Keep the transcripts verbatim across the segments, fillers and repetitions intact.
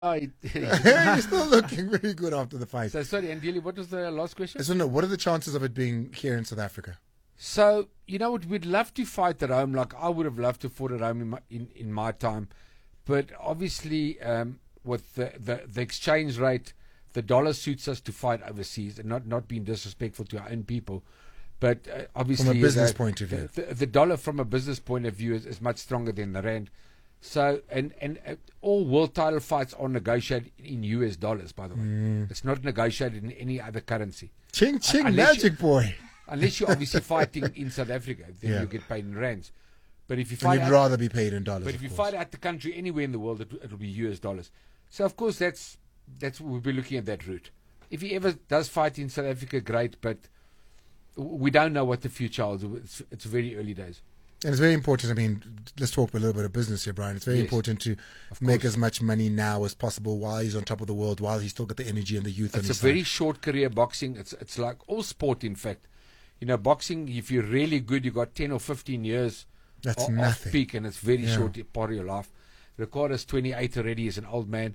Oh, it- You're still looking very good after the fight. so sorry, and Dilly, what was the last question? So no, what are the chances of it being here in South Africa? So, you know what, we'd love to fight at home, like I would have loved to fight at home in my, in, in my time. But obviously, um, with the, the, the exchange rate, the dollar suits us to fight overseas, and not, not being disrespectful to our own people. But uh, obviously, From a business the, point of view. the, the, the dollar from a business point of view is, is much stronger than the rand. So, and, and uh, all world title fights are negotiated in U S dollars, by the way. Mm. It's not negotiated in any other currency. Ching ching Unless magic you- boy. Unless you're obviously fighting in South Africa, then Yeah. you get paid in rands. But if you And fight you'd out, rather be paid in dollars. but of if you course. fight out the country anywhere in the world, it, it'll be U S dollars. So of course that's that's we'll be looking at that route. If he ever does fight in South Africa, great. But we don't know what the future holds. It's, it's very early days. And it's very important. I mean, let's talk a little bit of business here, Brian. It's very Yes, important to of make course. as much money now as possible while he's on top of the world, while he's still got the energy and the youth. on It's a his very side. short career, boxing. It's it's like all sport, in fact. You know, boxing, if you're really good, you've got ten or fifteen years That's o- off nothing. peak, and it's very Yeah. short part of your life. Ricardo's twenty-eight already. He's an old man.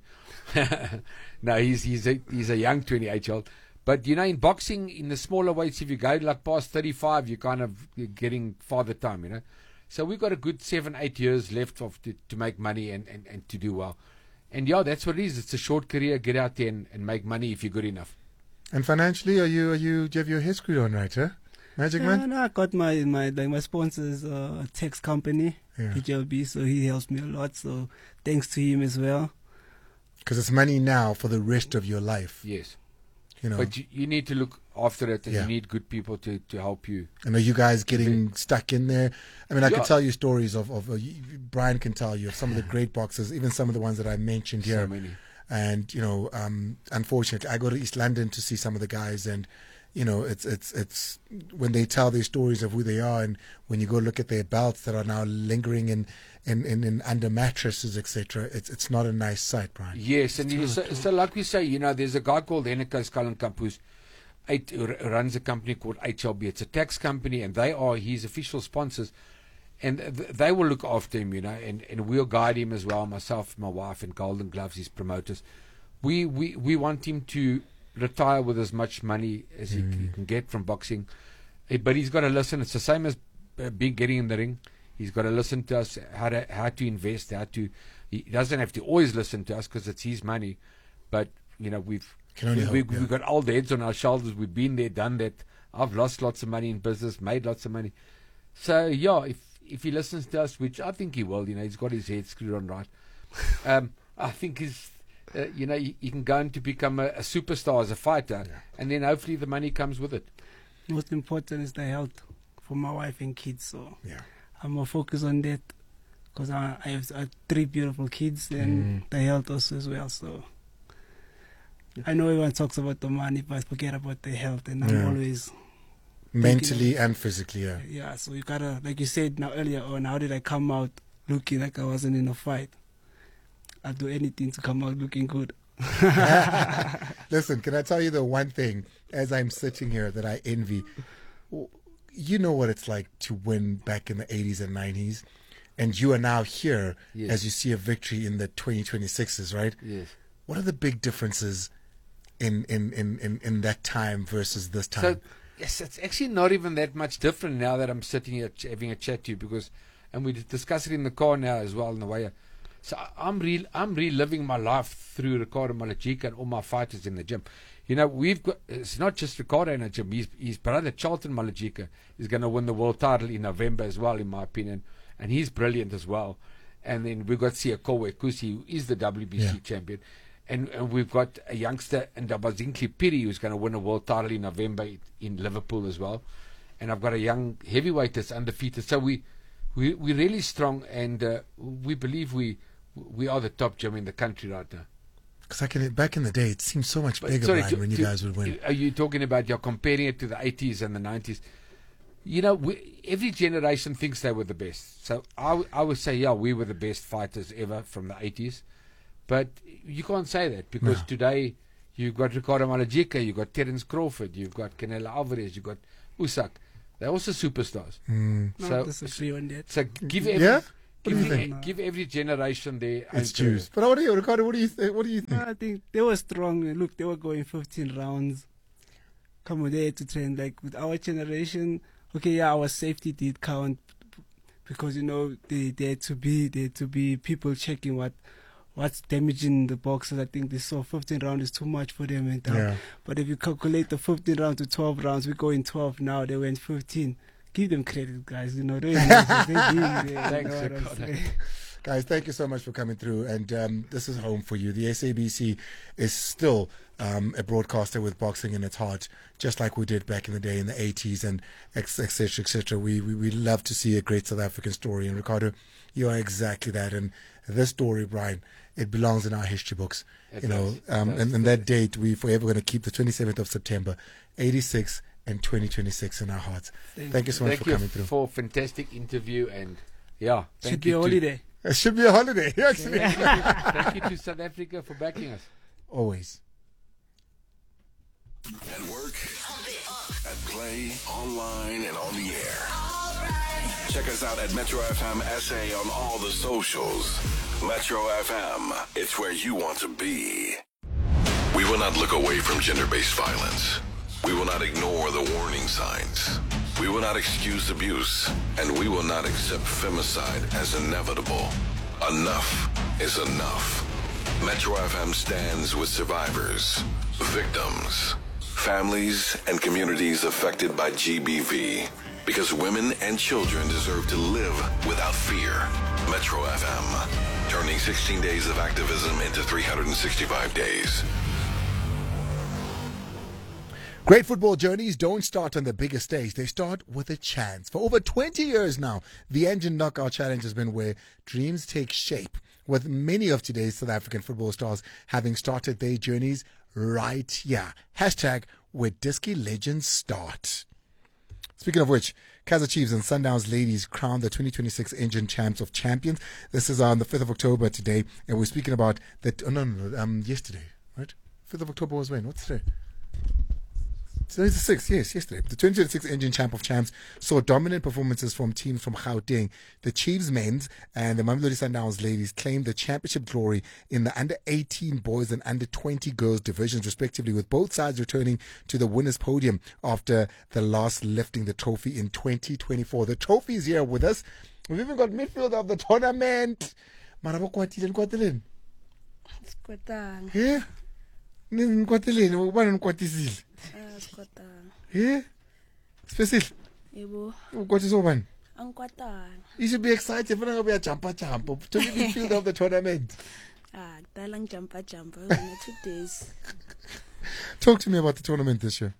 No, he's he's a, he's a young twenty-eight-year-old. But, you know, in boxing, in the smaller weights, if you go like past thirty-five, you're kind of you're getting farther time, you know. So we've got a good seven, eight years left of to, to make money and, and, and to do well. And, yeah, that's what it is. It's a short career. Get out there and, and make money if you're good enough. And financially, are you are you do you have your head screwed on right, huh? Magic Yeah, man. no, I got my my like my sponsor's uh, a tax company, Yeah. H L B, so he helps me a lot. So thanks to him as well. Because it's money now for the rest of your life. Yes. You know. But you, you need to look after it, and Yeah. you need good people to, to help you. And are you guys getting stuck in there? I mean, I Yeah. can tell you stories of, of uh, you- Brian can tell you of some of the great boxers, even some of the ones that I mentioned here. So many. And, you know, um, unfortunately, I go to East London to see some of the guys, and, you know, it's, it's, it's when they tell their stories of who they are, and when you go look at their belts that are now lingering in, in, in, in under mattresses, et cetera, it's, it's not a nice sight, Brian. Yes, and you, so, so like we say, you know, there's a guy called Henneke Skallenkamp who's eight, who runs a company called H L B. It's a tax company, and they are his official sponsors. And th- they will look after him, you know, and, and we'll guide him as well, myself, my wife, and Golden Gloves, his promoters. We, we, we want him to retire with as much money as he, he can get from boxing. Eh, But he's got to listen. It's the same as uh, being getting in the ring. He's got to listen to us, how to, how to invest, how to... He doesn't have to always listen to us because it's his money. But, you know, we've... Can only we, hope, we've yeah. got old heads on our shoulders. We've been there, done that. I've lost lots of money in business, made lots of money. So, yeah, if if he listens to us, which I think he will, you know, he's got his head screwed on right. Um, I think he's, uh, you know, he, he can go on to become a, a superstar as a fighter, Yeah. and then hopefully the money comes with it. Most important is the health for my wife and kids. So Yeah. I'm more focused on that because I, I have uh, three beautiful kids and Mm. the health also as well. So I know everyone talks about the money, but forget about the health. And I'm Yeah. always Mentally and physically, yeah. yeah. So you gotta, like you said now earlier on, how did I come out looking like I wasn't in a fight? I'd do anything to come out looking good. Listen, can I tell you the one thing as I'm sitting here that I envy? W- You know what it's like to win back in the eighties and nineties, and you are now here Yes. as you see a victory in the twenty twenty-sixes, right? Yes. What are the big differences in, in, in, in, in that time versus this time? So, yes, it's actually not even that much different now that I'm sitting here ch- having a chat to you, because, and we discuss it in the car now as well on the way. So I- I'm real, I'm reliving my life through Ricardo Malachika and all my fighters in the gym. You know, we've got, it's not just Ricardo in the gym. His, his brother Charlton Malachika is going to win the world title in November as well, in my opinion, and he's brilliant as well. And then we've got Siakowe Kusi, who is the W B C Yeah. champion. And, and we've got a youngster, Ndabazinkli Piri, who's going to win a world title in November in Liverpool as well. And I've got a young heavyweight that's undefeated. So we, we, we're really strong, and uh, we believe we we are the top gym in the country right now. Because I can, back in the day, it seemed so much But bigger, sorry, Brian, to- when you to- guys would win. Are you talking about, you're comparing it to the eighties and the nineties? You know, we, every generation thinks they were the best. So I, w- I would say, yeah, we were the best fighters ever from the eighties. But you can't say that, because No. today you've got Ricardo Malachika, you've got Terence Crawford, you've got Canelo Alvarez, you've got Usyk. They're also superstars. Mm. No, So- disagree on that. So give every, Yeah? do you give, think? give every generation their own It's choose. period. But what do you, Ricardo? What do you think? What do you think? I think they were strong. Look, they were going fifteen rounds. Come on, they had to train. Like with our generation, okay, yeah, our safety did count because you know they, they had to be there to be people checking what what's damaging the boxes. I think they saw fifteen rounds is too much for them. And, um, Yeah. But if you calculate the fifteen rounds to twelve rounds, we go in twelve now. They went fifteen. Give them credit, guys. You know they. they did, yeah, Thanks, you know what I'm Ricardo. saying? Guys, thank you so much for coming through. And um, this is home for you. The S A B C is still um, a broadcaster with boxing in its heart, just like we did back in the day in the eighties and et cetera, et cetera. We, we, we love to see a great South African story. And Ricardo, you are exactly that. And this story, Brian, it belongs in our history books. It you know, does. um, It and, does. and that date, we forever going to keep the twenty-seventh of September, eighty-six and twenty twenty-six in our hearts. Thank, Thank you so much Thank for you coming through. for a fantastic interview, and yeah, thank Should be you a to- holiday. It should be a holiday, actually. Thank you to South Africa for backing us. Always. At work, at play, online, and on the air. Check us out at Metro F M S A on all the socials. Metro F M, it's where you want to be. We will not look away from gender-based violence. We will not ignore the warning signs. We will not excuse abuse, and we will not accept femicide as inevitable. Enough is enough. Metro F M stands with survivors, victims, families, and communities affected by G B V. Because women and children deserve to live without fear. Metro F M, turning sixteen days of activism into three hundred sixty-five days. Great football journeys don't start on the biggest stage. They start with a chance. For over twenty years now, the Engine Knockout Challenge has been where dreams take shape, with many of today's South African football stars having started their journeys right here. Hashtag where Diski legends start. Speaking of which, Kaizer Chiefs and Sundowns ladies crowned the twenty twenty-six Engine Champs of Champions. This is on the fifth of October today, and we're speaking about that. Oh, no, no, no, um, yesterday, right? fifth of October was when? What's today? Today's the sixth, yes, yesterday. The twenty twenty-six Engine Champ of Champs saw dominant performances from teams from Gauteng. The Chiefs men's and the Mamelodi Sundowns ladies claimed the championship glory in the under eighteen boys and under twenty girls divisions, respectively, with both sides returning to the winners' podium after the last lifting the trophy in twenty twenty-four. The trophy is here with us. We've even got midfield of the tournament. Marabo kwatile nkwateleni. Squatang. Yeah? Nkwateleni, ubani nkwatisile. Ah, squatang. Yeah? Special. Yebo. Ukwatisa ubani? Ankwatang. You should be excited. Funa ngabe jumpa jump to the midfield of the tournament. Ah, kudala ngijumpa jumpa wena two days. Talk to me about the tournament this year.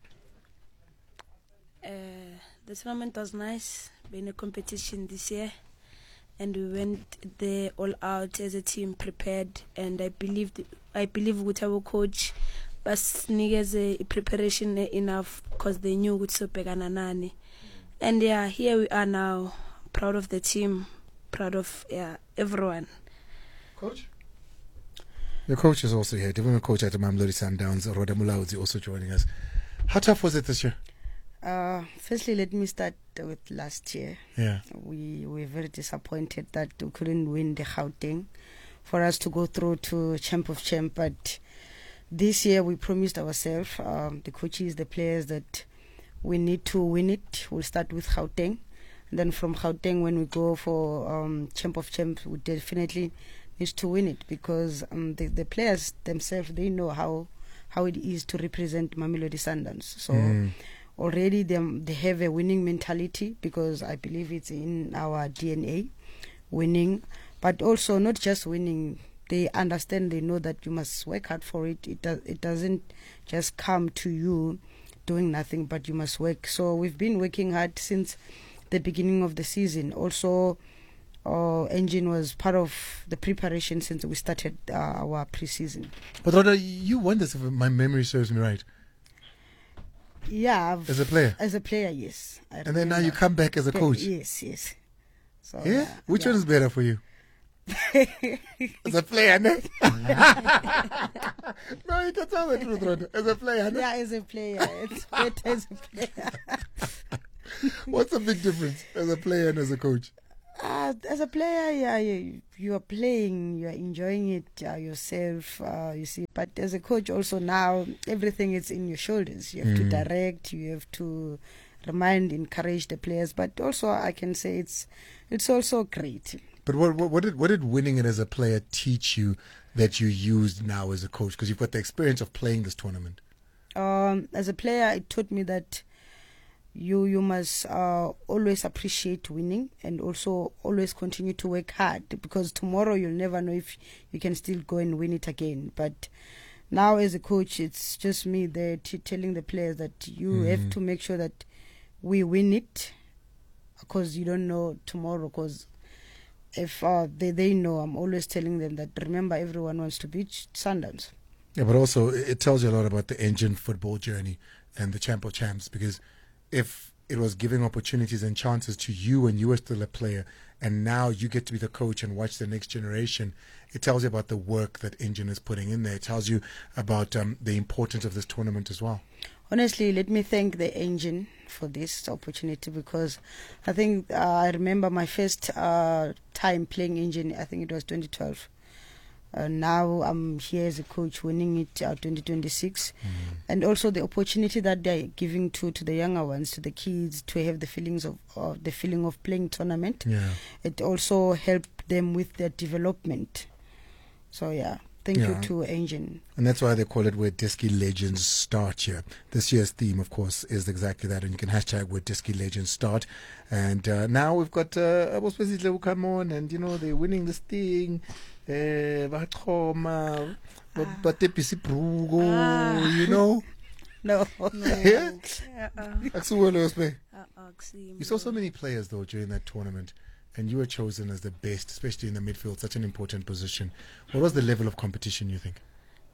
Uh, the tournament was nice. Been a competition this year, and we went there all out as a team, prepared. And I believe I believe with our coach, but niggas a preparation enough because they knew what so nani. And yeah, here we are now, proud of the team, proud of yeah everyone. Coach? Your coach is also here. Divisional coach at the Mamelodi Sundowns, Roda Mulaudzi, also joining us. How tough was it this year? Uh, firstly, let me start with last year. Yeah. We were very disappointed that we couldn't win the Gauteng for us to go through to Champ of Champ. But this year we promised ourselves, um, the coaches, the players, that we need to win it. We'll start with Gauteng. And then from Gauteng, when we go for um, Champ of Champ, we definitely need to win it because um, the, the players themselves, they know how how it is to represent Mamelodi Sundowns. So Mm. already they, they have a winning mentality because I believe it's in our D N A, winning. But also not just winning, they understand, they know that you must work hard for it. It, does, it doesn't just come to you doing nothing, but you must work. So we've been working hard since the beginning of the season. Also, our Engine was part of the preparation since we started uh, our pre-season. But Roda, you won this, if my memory serves me right. Yeah. I've- As a player? As a player, yes. I And then now you remember. come back as a Yeah, coach. Yes, yes. So, Yeah? Which yeah. one is better for you? As a player, no? No, you can tell the truth, Roda. As a player, no? Yeah, as a player. It's better as a player. What's the big difference as a player and as a coach? Uh, as a player, yeah, you, you are playing, you are enjoying it uh, yourself, uh, you see. But as a coach, also now everything is in your shoulders. You have Mm. to direct, you have to remind, encourage the players. But also, I can say it's it's also great. But what, what what did what did winning it as a player teach you that you used now as a coach? Because you've got the experience of playing this tournament. Um, as a player, it taught me that you you must uh, always appreciate winning and also always continue to work hard, because tomorrow you'll never know if you can still go and win it again. But now as a coach, it's just me there t- telling the players that you Mhm. have to make sure that we win it, because you don't know tomorrow. Because if uh, they, they know, I'm always telling them that, remember, everyone wants to beat Sundowns. Yeah, but also it it tells you a lot about the Engine football journey and the Champ of Champs, because if it was giving opportunities and chances to you when you were still a player, and now you get to be the coach and watch the next generation, it tells you about the work that Engine is putting in there. It tells you about um, the importance of this tournament as well. Honestly, let me thank the Engine for this opportunity, because I think uh, I remember my first uh, time playing Engine, I think it was twenty twelve. Uh, now I'm here as a coach winning it uh, twenty twenty-six. Mm. And also the opportunity that they're giving to, to the younger ones, to the kids, to have the feelings of, of the feeling of playing tournament. Yeah. It also helped them with their development. So yeah, thank Yeah. you to Engine. And that's why they call it Where Diski Legends Start here. This year's theme, of course, is exactly that. And you can hashtag Where Diski Legends Start. And uh, now we've got uh, Abo Spezile who come on, and, you know, they're winning this thing. Eh, Bachoma, Batepisi Prugo, Ah. you know. No. Yeah? Uh-uh. Aksuwelo Spe. Uh-uh, You saw so many players, though, during that tournament, and you were chosen as the best, especially in the midfield, such an important position. What was the level of competition, you think?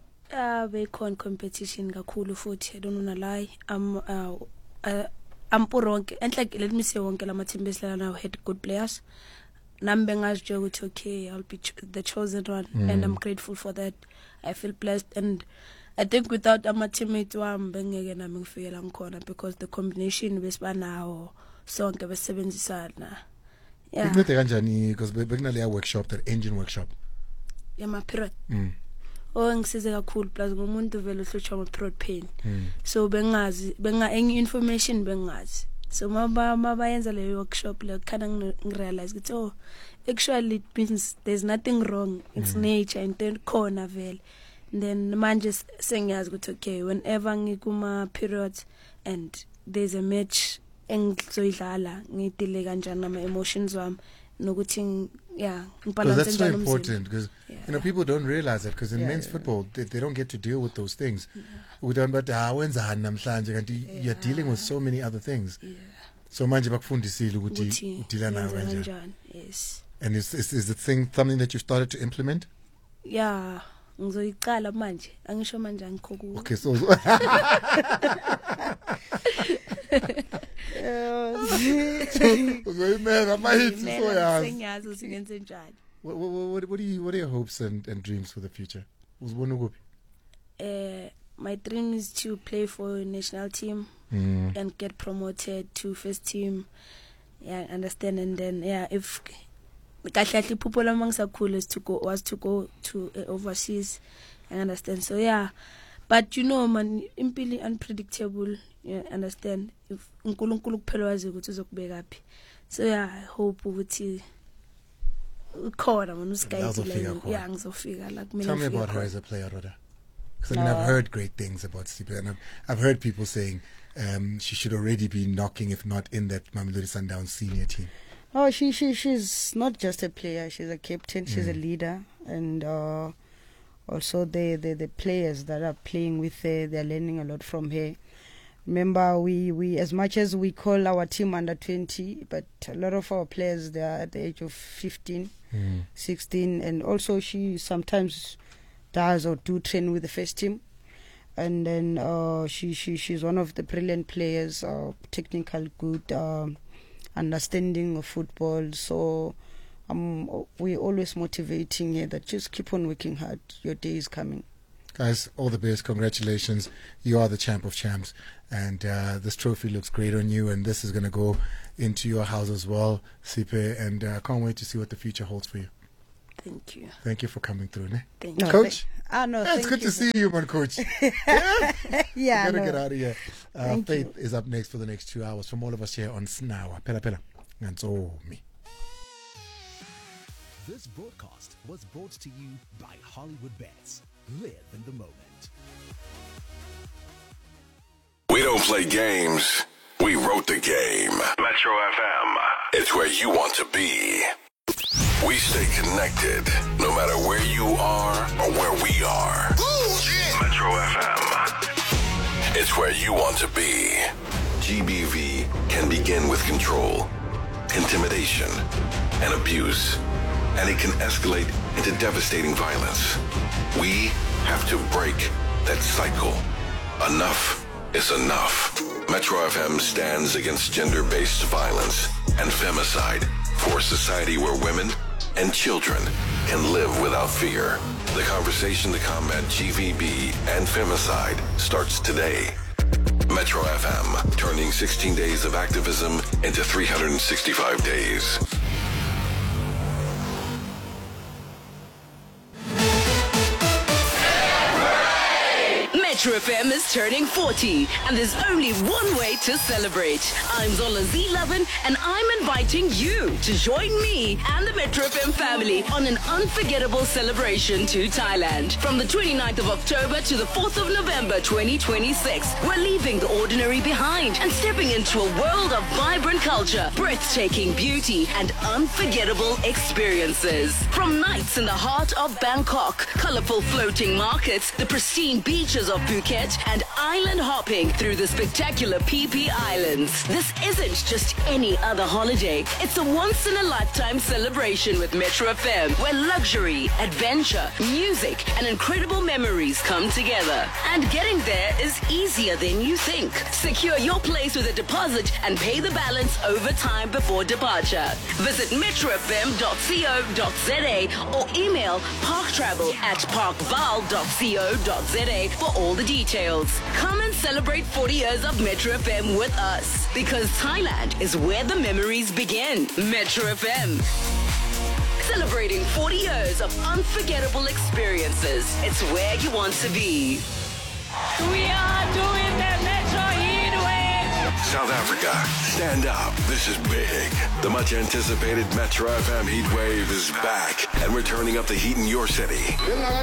Uh, bekhona competition kakhulu futhi, I don't wanna lie. I'm uh, uh, I'm wonke enhle, let me say wonke lama team besidlala nawo had good players. Nami bengazi ukuthi okay, I'll be ch- the chosen one, Mm. and I'm grateful for that. I feel blessed, and I think without ama teammates wami bengeke nami ngifikela ngikhona, because the combination besibanawo sonke besebenzisana. Yeah, Bekuncede kanjani, because bekunaleya workshop, that Engine workshop. yama period. Mm. Oh, ngisize kakhulu plus ngumuntu vele uhlutshwa ama period pain. Mm. So bengazi benga any information bengazi. So maba mabayenza le workshop le kana ngirealize ukuthi oh, actually it means there's nothing wrong, it's Mm. nature and then khona vele. And then manje sengiyazi ukuthi okay, whenever ngikuma periods and there's a match engizoyidlala ngidile kanjani nama emotions wami nokuthi yeah Because ngibalance that's so njani umzimba. important, because Yeah. you know, people don't realize that, because in Yeah, men's yeah. football they, they don't get to deal with those things. We don't, but ah, wenzani namhlanje, kanti you're dealing with so many other things. Yeah. So manje bakufundisile ukuthi Ukuthi udila nayo wenza kanjani. kanjani. Yes. And is, is is the thing something that you started to implement? Yeah, ngizoyiqala manje. Angisho manje angikho ku. Okay, so uzoyimela mayithi so yazi. Sengiyazi ukuthi ngenze njani. What what what what are you what are your hopes and, and dreams for the future? Uzibona kuphi? Uh, my dream is to play for a national team Mm. and get promoted to first team. Yeah, understand, and then yeah, if kahle kahle iphupho lami ngisakhula is to go was to go to uh, overseas. I understand. So yeah, but you know man, impilo unpredictable. You understand? If uNkulunkulu kuphela wazi ukuthi uzokubekaphi. So yeah, I hope ukuthi ukhona man uSky. Uzofika khona. Yeah, ngizofika la kumele. Tell me ngifike about her khona. as a player, Rhoda. Because I mean, I've heard great things about Sipe, and I've, I've heard people saying um, she should already be knocking, if not in that Mamelodi Sundowns senior team. Oh, she she she's not just a player. She's a captain. She's a Mm. leader, and uh, also the, the the players that are playing with her, they're learning a lot from her. Remember, we, we as much as we call our team under twenty, but a lot of our players, they are at the age of fifteen, Mm. sixteen, and also she sometimes does or do train with the first team. And then uh, she, she she's one of the brilliant players, uh, technical, good, um, understanding of football. So um, we're always motivating her that just keep on working hard. Your day is coming. Guys, all the best. Congratulations. You are the champ of champs. And uh, this trophy looks great on you. And this is going to go into your house as well, Sipe. And I uh, can't wait to see what the future holds for you. Thank you. Thank you for coming through. Ne? Thank you. No, Coach? Ah, no, Yeah, it's thank good you. to see you, man, Coach. Yeah. Yeah, We gotta no. get out of here. Uh, Thank Faith is up next for the next two hours. From all of us here on Snawa. Pela Pela. And so me. This broadcast was brought to you by Hollywood Bets. Live in the moment. We don't play games. We wrote the game. Metro F M. It's where you want to be. We stay connected no matter where you are or where we are. Metro F M. It's where you want to be. G B V can begin with control, intimidation, and abuse. And it can escalate into devastating violence. We have to break that cycle. Enough is enough. Metro F M stands against gender-based violence and femicide for a society where women and children can live without fear. The conversation to combat G V B and femicide starts today. Metro F M, turning sixteen days of activism into three hundred sixty-five days. Metro F M is turning forty, and there's only one way to celebrate. I'm Zola Z11, and I'm inviting you to join me and the Metro F M family on an unforgettable celebration to Thailand. From the twenty-ninth of October to the fourth of November twenty twenty-six, we're leaving the ordinary behind and stepping into a world of vibrant culture, breathtaking beauty, and unforgettable experiences. From nights in the heart of Bangkok, colorful floating markets, the pristine beaches of Phuket, and island hopping through the spectacular P P Islands. This isn't just any other holiday. It's a once-in-a-lifetime celebration with Metro F M, where luxury, adventure, music, and incredible memories come together. And getting there is easier than you think. Secure your place with a deposit and pay the balance over time before departure. Visit metro f m dot co dot z a or email parktravel at parkval dot co dot z a for all the details. Come and celebrate forty years of Metro F M with us, because Thailand is where the memories begin. Metro F M. Celebrating forty years of unforgettable experiences. It's where you want to be. We are doing the Metro Heatwave. South Africa, stand up. This is big. The much anticipated Metro F M Heat Wave is back, and we're turning up the heat in your city.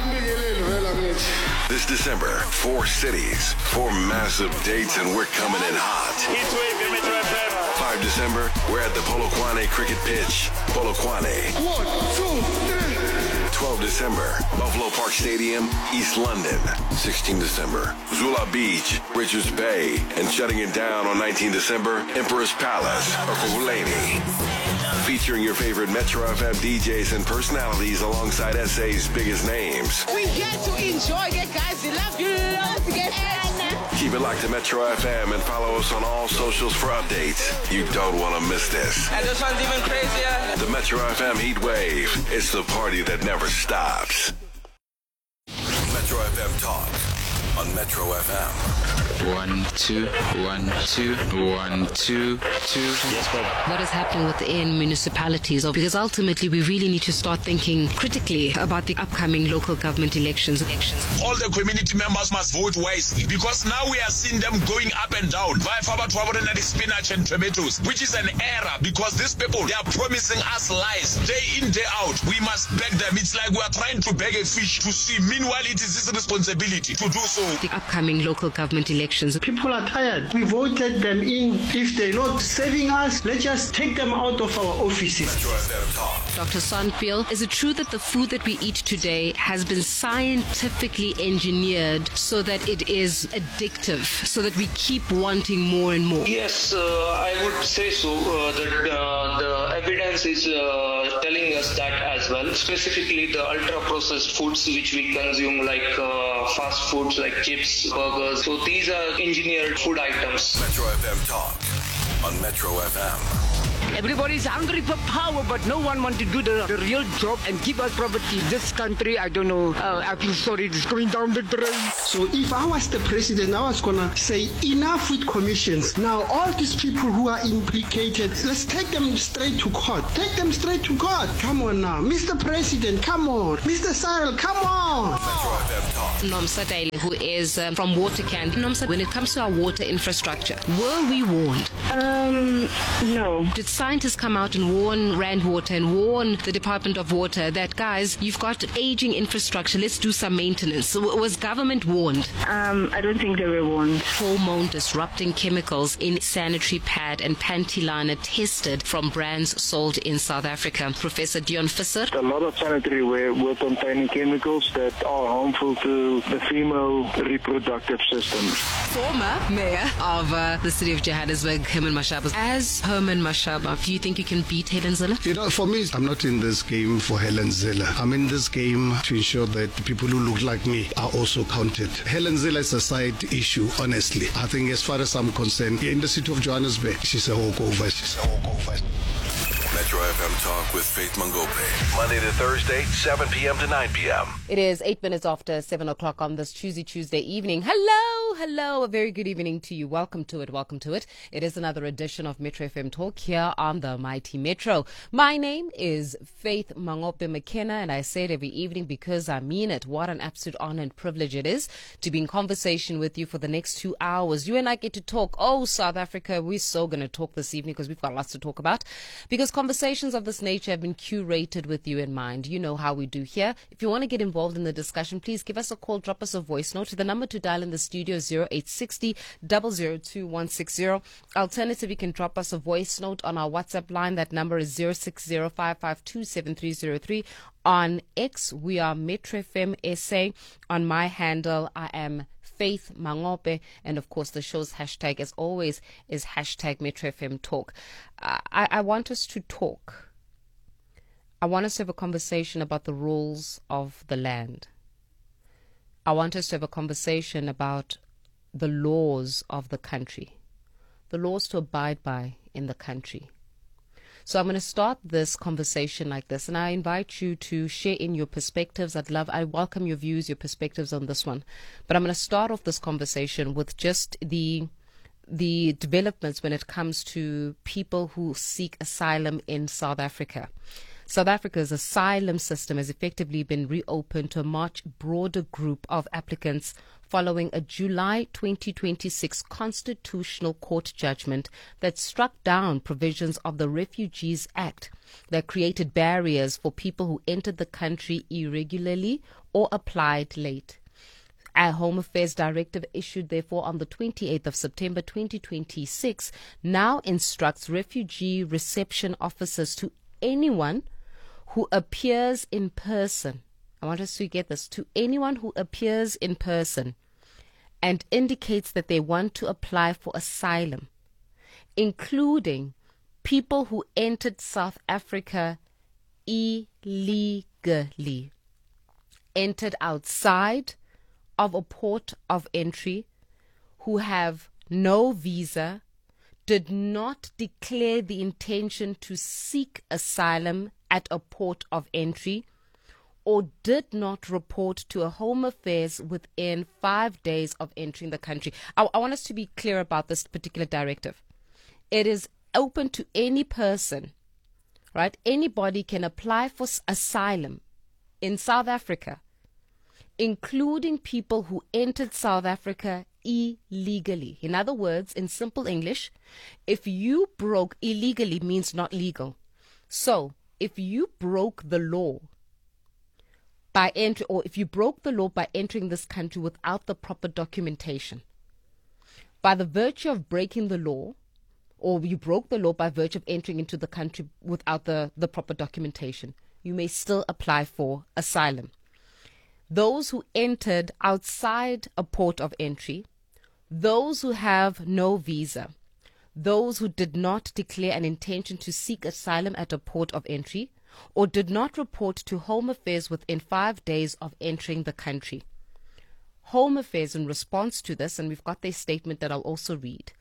This December, four cities, four massive dates, and we're coming in hot. Heat Wave in Metro F M. five December, we're at the Polokwane cricket pitch. Polokwane. One, two, three. twelve December, Buffalo Park Stadium, East London. sixteen December, Zula Beach, Richards Bay. And shutting it down on nineteen December, Emperor's Palace, Ekurhuleni. Featuring your favorite Metro F M D Js and personalities alongside S A's biggest names. We get to enjoy it, guys. We love you. Love to get Keep it locked to Metro F M and follow us on all socials for updates. You don't want to miss this. And this one's even crazier. The Metro F M Heat Wave. It's the party that never stops. Metro F M Talk on Metro F M. One, two, one, two, one, two, two. Yes, Bob. What is happening within municipalities? Because ultimately we really need to start thinking critically about the upcoming local government elections. elections. All the community members must vote wisely, because now we are seeing them going up and down via Fabatwaboren spinach and tomatoes, which is an error, because these people, they are promising us lies day in, day out. We must beg them. It's like we are trying to beg a fish to swim. Meanwhile, it is his responsibility to do so. The upcoming local government elections. People are tired. We voted them in. If they're not serving us, let's just take them out of our offices. Doctor Sandpiel, is it true that the food that we eat today has been scientifically engineered so that it is addictive, so that we keep wanting more and more? Yes, uh, I would say so. Uh, that uh, the evidence is uh, telling us that as well. Specifically, the ultra-processed foods which we consume, like uh, fast foods like chips, burgers. So these are engineered food items. Metro F M Talk on Metro F M. Everybody's hungry for power, but no one wants to do the, the real job and give us property. This country, I don't know, uh, I feel sorry, it's going down the drain. So if I was the president, I was going to say enough with commissions. Now, all these people who are implicated, let's take them straight to court. Take them straight to court. Come on now. Mister President, come on. Mister Cyril, come on. Nomsa Daly, who is um, from Watercan. Nomsa, when it comes to our water infrastructure, were we warned? Um, no. Did scientists come out and warn Rand Water and warn the Department of Water that, guys, you've got aging infrastructure, let's do some maintenance? So was government warned? Um, I don't think they were warned. Hormone disrupting chemicals in sanitary pad and panty liner tested from brands sold in South Africa. Professor Dion Visser. A lot of sanitary ware will containing chemicals that are harmful to the female reproductive system. Former mayor of uh, the city of Johannesburg, Herman Mashaba. As Herman Mashaba, do you think you can beat Helen Zille? You know, for me, I'm not in this game for Helen Zille. I'm in this game to ensure that the people who look like me are also counted. Helen Zille is a side issue, honestly. I think as far as I'm concerned, in the city of Johannesburg, she's a walkover. She's a walkover. Metro F M Talk with Faith Mangope. Monday to Thursday, seven p.m. to nine p.m. It is eight minutes after seven o'clock on this Tuesday, Tuesday evening. Hello, hello. A very good evening to you. Welcome to it. Welcome to it. It is another edition of Metro F M Talk here on the Mighty Metro. My name is Faith Mangope McKenna, and I say it every evening because I mean it. What an absolute honor and privilege it is to be in conversation with you for the next two hours. You and I get to talk. Oh, South Africa, we're so going to talk this evening because we've got lots to talk about. Because conversations of this nature have been curated with you in mind. You know how we do here. If you want to get involved in the discussion, please give us a call, drop us a voice note. The number to dial in the studio is zero eight six zero, zero zero two one six zero. Alternatively, you can drop us a voice note on our WhatsApp line. That number is zero six zero five five two seven three zero three. On X, we are Metro F M S A. On my handle, I am Faith Mangope, and of course the show's hashtag, as always, is hashtag Metro F M Talk. Uh, I, I want us to talk. I want us to have a conversation about the rules of the land. I want us to have a conversation about the laws of the country, the laws to abide by in the country. So I'm going to start this conversation like this, and I invite you to share in your perspectives. I'd love, I welcome your views, your perspectives on this one. But I'm going to start off this conversation with just the the developments when it comes to people who seek asylum in South Africa. South Africa's asylum system has effectively been reopened to a much broader group of applicants following a July twenty twenty-six Constitutional Court judgment that struck down provisions of the Refugees Act that created barriers for people who entered the country irregularly or applied late. A Home Affairs directive issued, therefore, on the twenty-eighth of September twenty twenty-six now instructs refugee reception officers to anyone who appears in person. I want us to get this. To anyone who appears in person and indicates that they want to apply for asylum, including people who entered South Africa illegally, entered outside of a port of entry, who have no visa, did not declare the intention to seek asylum at a port of entry, or did not report to a Home Affairs within five days of entering the country. I, I want us to be clear about this particular directive. It is open to any person, right? Anybody can apply for asylum in South Africa, including people who entered South Africa illegally. In other words, in simple English, if you broke illegally means not legal. So, if you broke the law by entry, or if you broke the law by entering this country without the proper documentation, by the virtue of breaking the law, or you broke the law by virtue of entering into the country without the, the proper documentation, you may still apply for asylum. Those who entered outside a port of entry, those who have no visa, those who did not declare an intention to seek asylum at a port of entry, or did not report to Home Affairs within five days of entering the country. Home Affairs, in response to this, and we've got their statement that I'll also read,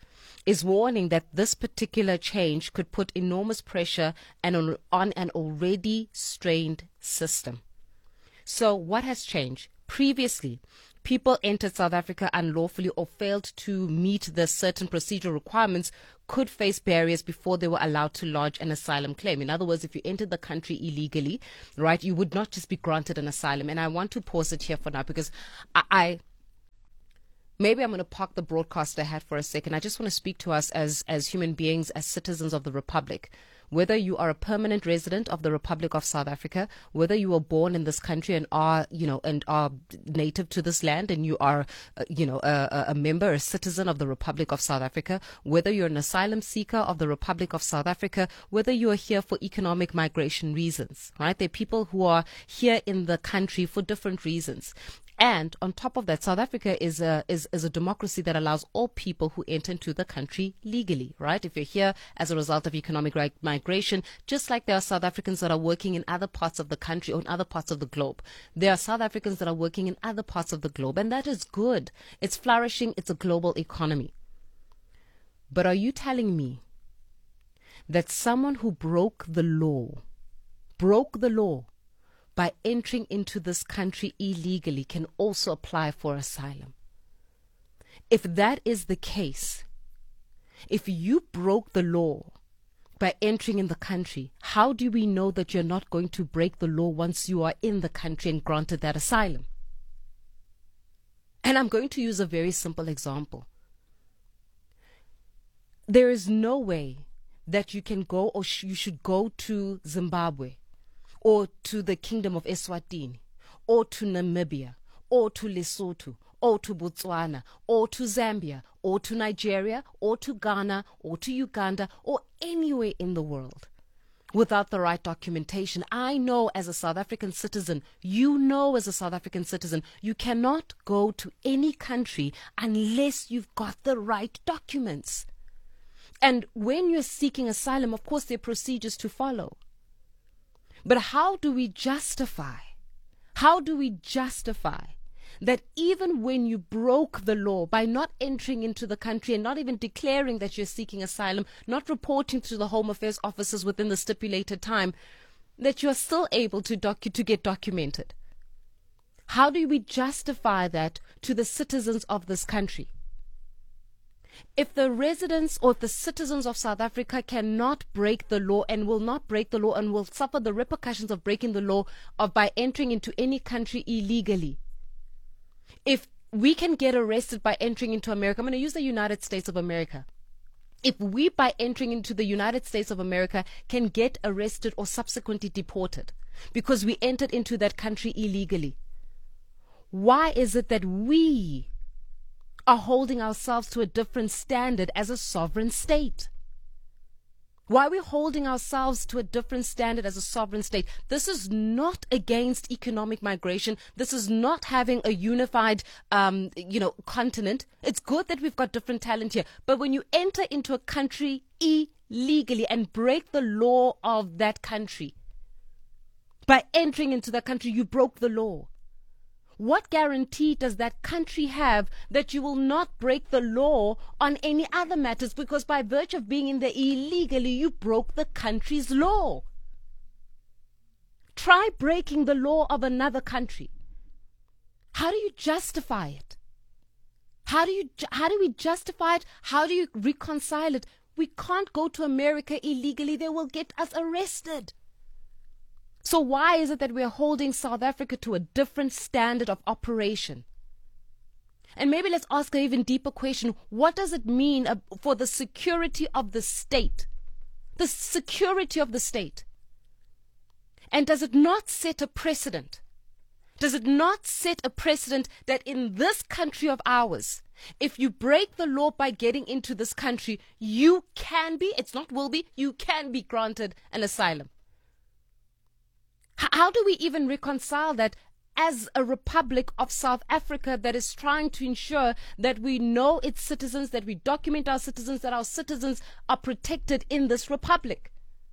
is warning that this particular change could put enormous pressure and on, on an already strained system. So what has changed? Previously, people entered South Africa unlawfully or failed to meet the certain procedural requirements could face barriers before they were allowed to lodge an asylum claim. In other words, if you entered the country illegally, right, you would not just be granted an asylum. And I want to pause it here for now because I... I Maybe I'm going to park the broadcast I had for a second. I just want to speak to us as, as human beings, as citizens of the Republic. Whether you are a permanent resident of the Republic of South Africa, whether you were born in this country and are, you know, and are native to this land, and you are, uh, you know, a, a member, a citizen of the Republic of South Africa, whether you're an asylum seeker of the Republic of South Africa, whether you are here for economic migration reasons, right? There are people who are here in the country for different reasons. And on top of that, South Africa is a, is, is a democracy that allows all people who enter into the country legally, right? If you're here as a result of economic right, migration, just like there are South Africans that are working in other parts of the country or in other parts of the globe, there are South Africans that are working in other parts of the globe, and that is good. It's flourishing. It's a global economy. But are you telling me that someone who broke the law, broke the law, by entering into this country illegally can also apply for asylum? If that is the case, if you broke the law by entering in the country, how do we know that you're not going to break the law once you are in the country and granted that asylum? And I'm going to use a very simple example. There is no way that you can go or sh- you should go to Zimbabwe, or to the Kingdom of Eswatini, or to Namibia, or to Lesotho, or to Botswana, or to Zambia, or to Nigeria, or to Ghana, or to Uganda, or anywhere in the world without the right documentation. I know as a South African citizen, you know as a South African citizen, you cannot go to any country unless you've got the right documents. And when you're seeking asylum, of course, there are procedures to follow. But how do we justify, how do we justify that even when you broke the law by not entering into the country and not even declaring that you're seeking asylum, not reporting to the Home Affairs officers within the stipulated time, that you're still able to docu- to get documented? How do we justify that to the citizens of this country? If the residents or the citizens of South Africa cannot break the law and will not break the law and will suffer the repercussions of breaking the law of by entering into any country illegally, if we can get arrested by entering into America, I'm going to use the United States of America. If we, by entering into the United States of America, can get arrested or subsequently deported because we entered into that country illegally, why is it that we are holding ourselves to a different standard as a sovereign state? Why are we holding ourselves to a different standard as a sovereign state? This is not against economic migration. This is not having a unified, um, you know, continent. It's good that we've got different talent here. But when you enter into a country illegally and break the law of that country, by entering into the country, you broke the law. What guarantee does that country have that you will not break the law on any other matters? Because by virtue of being in there illegally, you broke the country's law. Try breaking the law of another country. How do you justify it? How do you, how do we justify it? How do you reconcile it? We can't go to America illegally. They will get us arrested. So why is it that we're holding South Africa to a different standard of operation? And maybe let's ask an even deeper question. What does it mean for the security of the state? The security of the state. And does it not set a precedent? Does it not set a precedent that in this country of ours, if you break the law by getting into this country, you can be, it's not will be, you can be granted an asylum? How do we even reconcile that as a Republic of South Africa that is trying to ensure that we know its citizens, that we document our citizens, that our citizens are protected in this republic?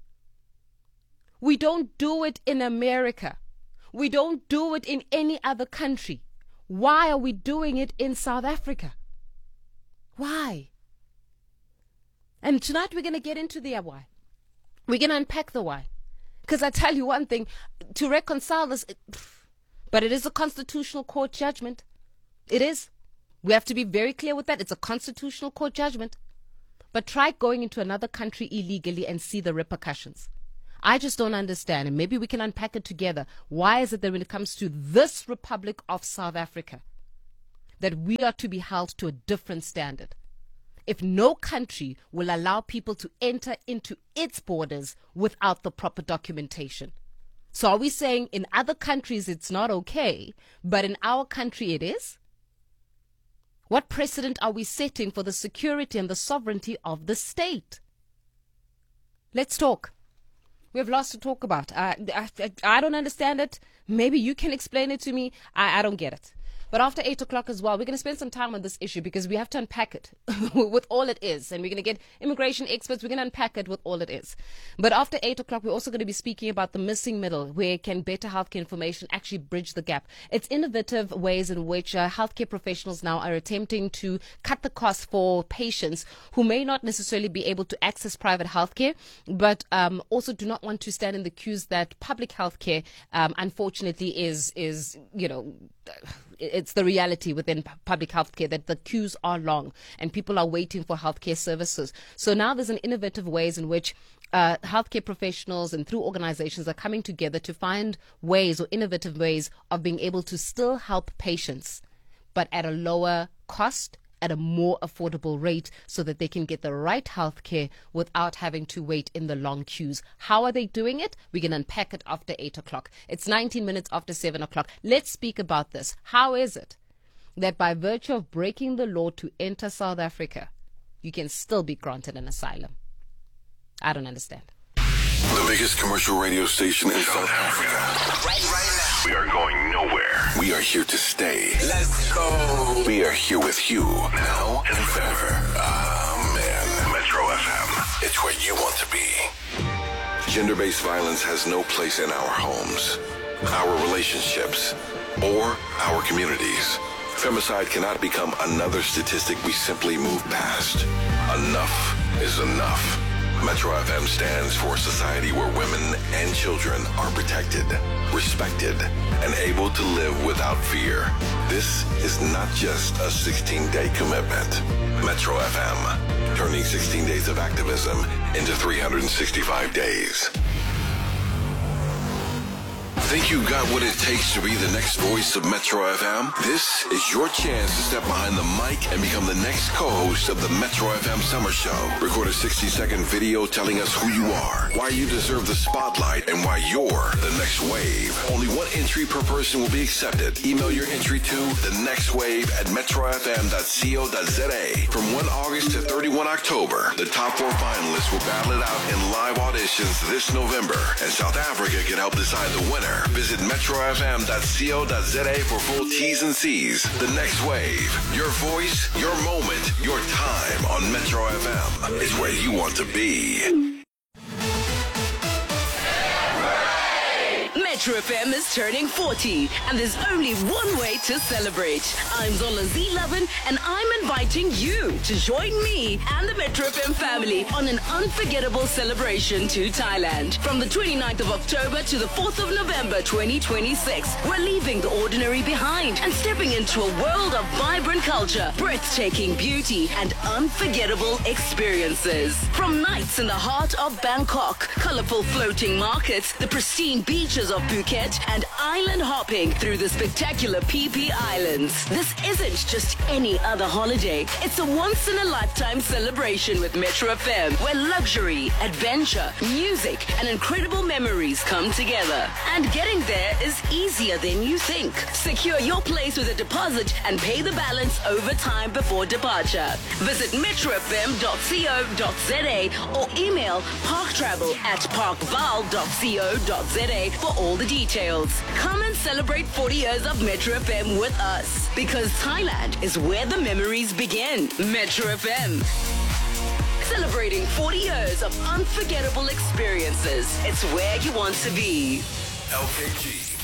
We don't do it in America. We don't do it in any other country. Why are we doing it in South Africa? Why? And tonight we're going to get into the why. We're going to unpack the why. Because I tell you one thing, to reconcile this, it, but it is a constitutional court judgment. It is. We have to be very clear with that. It's a constitutional court judgment. But try going into another country illegally and see the repercussions. I just don't understand, and maybe we can unpack it together. Why is it that when it comes to this Republic of South Africa, that we are to be held to a different standard? If no country will allow people to enter into its borders without the proper documentation. So are we saying in other countries it's not okay, but in our country it is? What precedent are we setting for the security and the sovereignty of the state? Let's talk. We have lots to talk about. I, I, I don't understand it. Maybe you can explain it to me. I, I don't get it. But after eight o'clock as well, we're going to spend some time on this issue because we have to unpack it with all it is. And we're going to get immigration experts. We're going to unpack it with all it is. But after eight o'clock, we're also going to be speaking about the missing middle, where can better healthcare information actually bridge the gap. It's innovative ways in which uh, healthcare professionals now are attempting to cut the cost for patients who may not necessarily be able to access private healthcare, but um, also do not want to stand in the queues that public healthcare, um, unfortunately, is, is, you know, it's the reality within public healthcare that the queues are long and people are waiting for healthcare services. So now there's an innovative ways in which uh, healthcare professionals and through organizations are coming together to find ways or innovative ways of being able to still help patients, but at a lower cost, at a more affordable rate, so that they can get the right health care without having to wait in the long queues. How are they doing it? We can unpack it after eight o'clock. It's nineteen minutes after seven o'clock. Let's speak about this. How is it that by virtue of breaking the law to enter South Africa, you can still be granted an asylum? I don't understand. The biggest commercial radio station in South Africa. Right, right now. We are going nowhere. We are here to stay. Let's go. We are here with you now and forever. Ah, man. Metro F M. It's where you want to be. Gender-based violence has no place in our homes, our relationships, or our communities. Femicide cannot become another statistic we simply move past. Enough is enough. Metro F M stands for a society where women and children are protected, respected, and able to live without fear. This is not just a sixteen-day commitment. Metro F M, turning sixteen days of activism into three hundred sixty-five days. Think you got what it takes to be the next voice of Metro F M? This is your chance to step behind the mic and become the next co-host of the Metro F M Summer Show. Record a sixty-second video telling us who you are, why you deserve the spotlight, and why you're the next wave. Only one entry per person will be accepted. Email your entry to the next wave at metro f m dot co dot z a. From first August to thirty-first October, the top four finalists will battle it out in live auditions this November, and South Africa can help decide the winner. Visit metro f m dot co dot z a for full T's and C's. The Next Wave. Your voice, your moment, your time on Metro F M. It's where you want to be. Metro F M is turning forty, and there's only one way to celebrate. I'm Zola Z eleven, and I'm inviting you to join me and the Metro F M family on an unforgettable celebration to Thailand. From the twenty-ninth of October to the fourth of November twenty twenty-six, we're leaving the ordinary behind and stepping into a world of vibrant culture, breathtaking beauty, and unforgettable experiences. From nights in the heart of Bangkok, colorful floating markets, the pristine beaches of Phuket, and island hopping through the spectacular P P Islands. This isn't just any other holiday. It's a once-in-a-lifetime celebration with Metro F M, where luxury, adventure, music, and incredible memories come together. And getting there is easier than you think. Secure your place with a deposit and pay the balance over time before departure. Visit metro f m dot co dot z a or email parktravel at parkval dot co dot z a for all the details. Come and celebrate forty years of Metro F M with us, because Thailand is where the memories begin. Metro F M. Celebrating forty years of unforgettable experiences. It's where you want to be. L K G.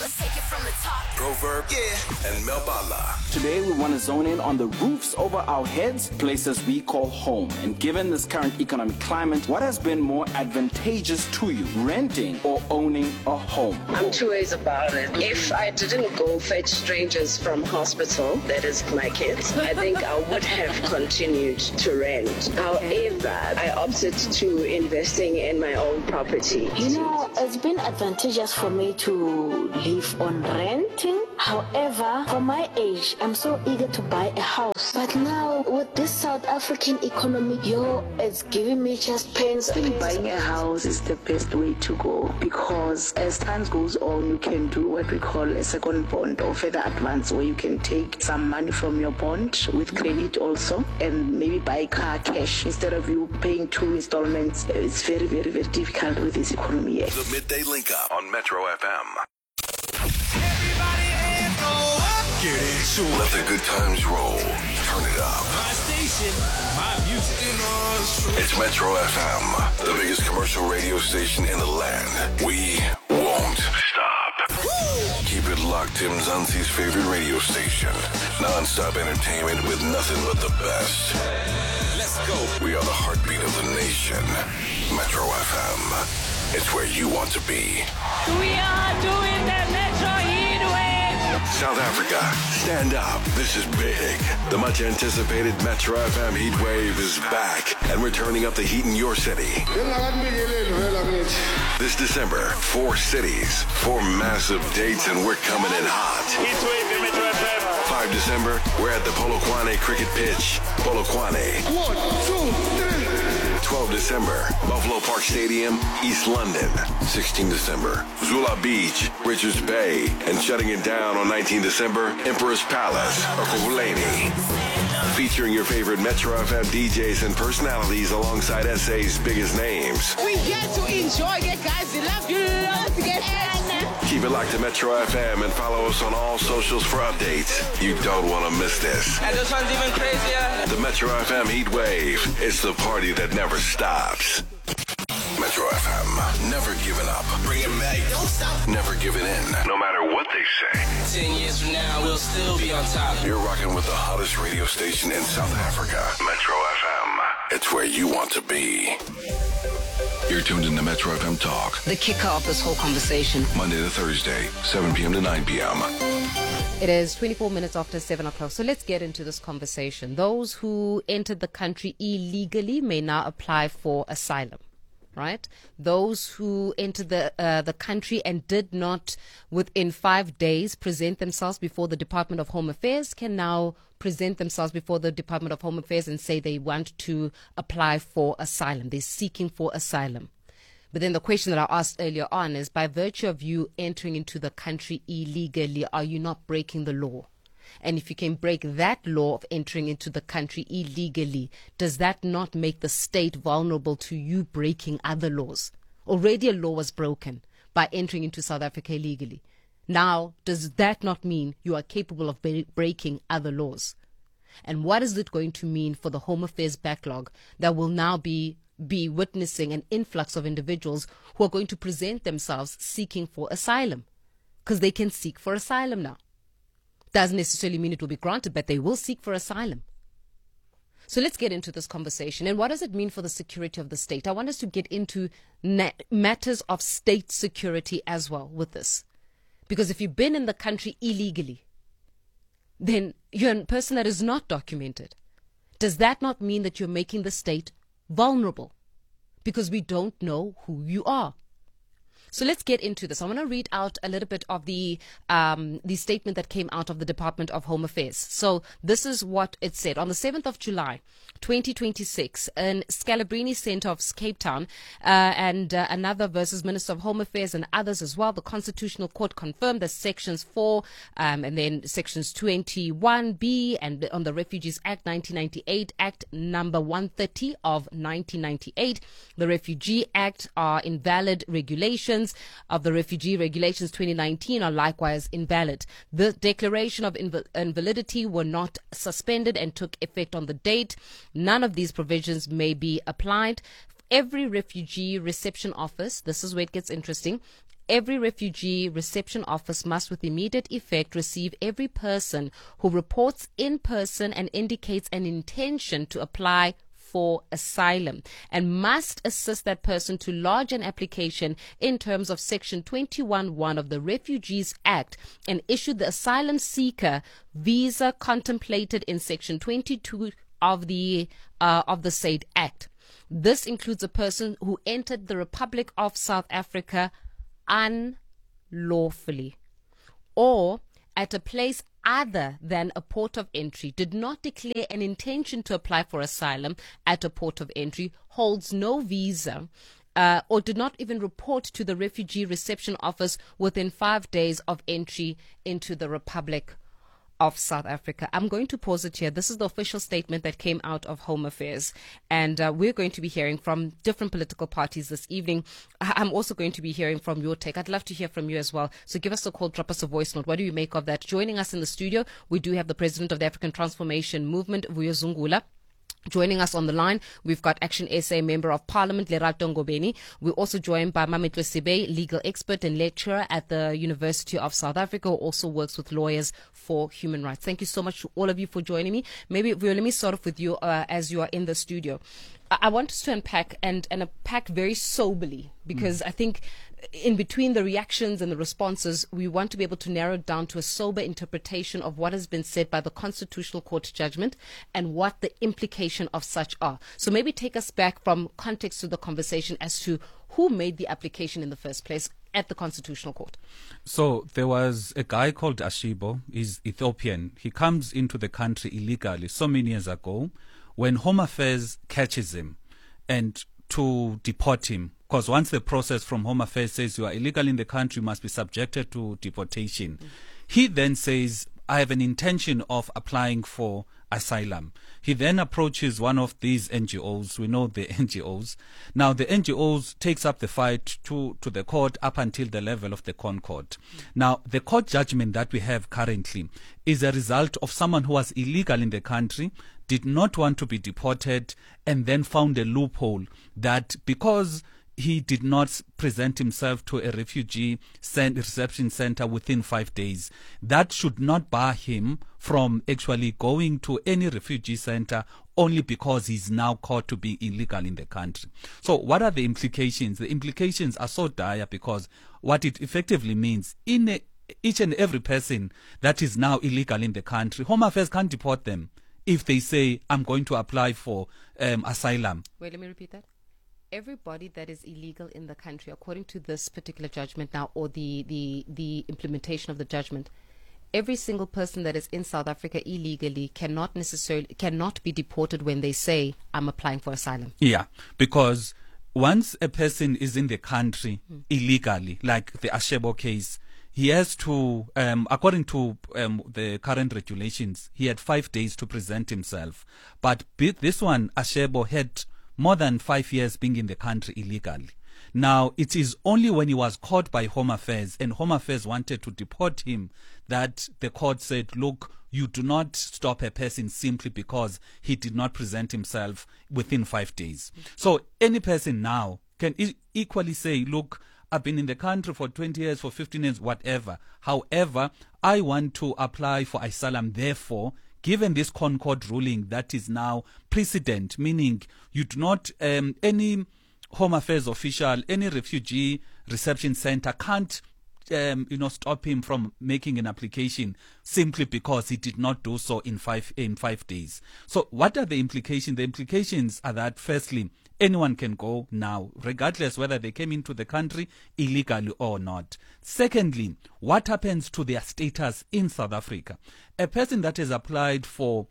Let's take it from the top. Proverb yeah. and Melbala. Today we want to zone in on the roofs over our heads, places we call home. And given this current economic climate, what has been more advantageous to you, renting or owning a home? I'm two ways about it. If I didn't go fetch strangers from hospital, that is my kids, I think I would have continued to rent. However, I opted to investing in my own property. You know, it's been advantageous for me to live on renting. However, for my age, I'm so eager to buy a house. But now, with this South African economy, yo, it's giving me just pains. I think buying a house is the best way to go, because as time goes on, you can do what we call a second bond or further advance, where you can take some money from your bond with credit also, and maybe buy a car cash instead of you paying two installments. It's very, very, very difficult with this economy. The Midday Link Up on Metro F M. Get into it. Let the good times roll. Turn it up. My station, my music. It's Metro F M, the biggest commercial radio station in the land. We won't stop. Woo! Keep it locked, Tim Zanzi's favorite radio station. Non-stop entertainment with nothing but the best. Let's go. We are the heartbeat of the nation. Metro F M. It's where you want to be. We are doing the Metro Heatwave. South Africa, stand up. This is big. The much anticipated Metro F M heat wave is back, and we're turning up the heat in your city. This December, four cities, four massive dates, and we're coming in hot. Heat wave in Metro F M. five December, we're at the Polokwane cricket pitch. Polokwane. One, two, three. twelve December, Buffalo Park Stadium, East London. sixteen December, Zula Beach, Richards Bay. And shutting it down on nineteenth December, Emperor's Palace, Ekurhuleni. Featuring your favorite Metro F M D Js and personalities alongside S A's biggest names. We get to enjoy it, guys. We love you. Love to get in. Keep it locked to Metro F M and follow us on all socials for updates. You don't want to miss this. And this one's even crazier. The Metro F M Heat Wave. It's the party that never stops. Metro F M. Never giving up. Bring it back. Don't stop. Never giving in. No matter what they say. Ten years from now, we'll still be on top. You're rocking with the hottest radio station in South Africa. Metro F M. It's where you want to be. You're tuned in to Metro F M Talk. The kicker of this whole conversation. Monday to Thursday, seven p.m. to nine p.m. It is twenty-four minutes after seven o'clock. So let's get into this conversation. Those who entered the country illegally may now apply for asylum. Right? Those who entered the uh, the country and did not, within five days, present themselves before the Department of Home Affairs can now present themselves before the Department of Home Affairs and say they want to apply for asylum. They're seeking for asylum. But then the question that I asked earlier on is, by virtue of you entering into the country illegally, are you not breaking the law? And if you can break that law of entering into the country illegally, does that not make the state vulnerable to you breaking other laws? Already a law was broken by entering into South Africa illegally. Now, does that not mean you are capable of ba- breaking other laws? And what is it going to mean for the Home Affairs backlog that will now be be witnessing an influx of individuals who are going to present themselves seeking for asylum? Because they can seek for asylum now. Doesn't necessarily mean it will be granted, but they will seek for asylum. So let's get into this conversation. And what does it mean for the security of the state? I want us to get into na- matters of state security as well with this. Because if you've been in the country illegally, then you're a person that is not documented. Does that not mean that you're making the state vulnerable? Because we don't know who you are. So let's get into this. I want to read out a little bit of the um, the statement that came out of the Department of Home Affairs. So this is what it said. On the seventh of July, twenty twenty-six, in Scalabrini Centre of Cape Town, uh, and uh, another versus Minister of Home Affairs and others as well, the Constitutional Court confirmed that Sections four um, and then Sections twenty-one B and on the Refugees Act nineteen ninety-eight, Act number one thirty of nineteen ninety-eight, the Refugee Act are invalid regulations of the Refugee Regulations twenty nineteen are likewise invalid. The declaration of inv- invalidity were not suspended and took effect on the date. None of these provisions may be applied. Every refugee reception office, this is where it gets interesting, Every refugee reception office must with immediate effect receive every person who reports in person and indicates an intention to apply for asylum, and must assist that person to lodge an application in terms of Section twenty-one one of the Refugees Act and issue the asylum seeker visa contemplated in Section twenty-two of the uh, of the said Act. This includes a person who entered the Republic of South Africa unlawfully or at a place other than a port of entry, did not declare an intention to apply for asylum at a port of entry, holds no visa, uh, or did not even report to the refugee reception office within five days of entry into the Republic of South Africa. I'm going to pause it here. This is the official statement that came out of Home Affairs, and uh, we're going to be hearing from different political parties this evening. I'm also going to be hearing from your take. I'd love to hear from you as well. So give us a call, drop us a voice note. What do you make of that? Joining us in the studio, we do have the President of the African Transformation Movement, Vuyo Zungula. Joining us on the line, we've got Action S A Member of Parliament, Lerato Ngobeni. We're also joined by Mametlo Sibe, legal expert and lecturer at the University of South Africa, who also works with Lawyers for Human Rights. Thank you so much to all of you for joining me. Maybe, Vuyo, let me start off with you uh, as you are in the studio. I, I want us to unpack and, and unpack very soberly, because mm. I think in between the reactions and the responses, we want to be able to narrow it down to a sober interpretation of what has been said by the Constitutional Court judgment and what the implication of such are. So maybe take us back from context to the conversation as to who made the application in the first place at the Constitutional Court. So there was a guy called Ashibo. He's Ethiopian. He comes into the country illegally so many years ago, when Home Affairs catches him and to deport him. Because once the process from Home Affairs says you are illegal in the country, you must be subjected to deportation. Mm. He then says, I have an intention of applying for asylum. He then approaches one of these N G Os. We know the N G Os. Now, the N G Os takes up the fight to, to the court up until the level of the Concord. Mm. Now, the court judgment that we have currently is a result of someone who was illegal in the country, did not want to be deported, and then found a loophole that because he did not present himself to a refugee reception center within five days. That should not bar him from actually going to any refugee center only because he's now caught to be illegal in the country. So what are the implications? The implications are so dire because what it effectively means, in a, each and every person that is now illegal in the country, Home Affairs can't deport them if they say, I'm going to apply for um, asylum. Wait, let me repeat that. Everybody that is illegal in the country, according to this particular judgment now, or the, the, the implementation of the judgment, every single person that is in South Africa illegally cannot necessarily, cannot be deported when they say, I'm applying for asylum. Yeah, because once a person is in the country hmm. illegally, like the Ashebo case, he has to, um, according to um, the current regulations, he had five days to present himself. But this one, Ashebo, had more than five years being in the country illegally. Now, it is only when he was caught by Home Affairs and Home Affairs wanted to deport him that the court said, look, you do not stop a person simply because he did not present himself within five days. So any person now can e- equally say, look, I've been in the country for twenty years, for fifteen years, whatever. However, I want to apply for asylum. Therefore, given this Concord ruling that is now precedent, meaning you do not, um, any Home Affairs official, any refugee reception center can't, um, you know, stop him from making an application simply because he did not do so in five in five days. So, what are the implications? The implications are that, firstly, anyone can go now, regardless whether they came into the country illegally or not. Secondly, what happens to their status in South Africa? A person that has applied for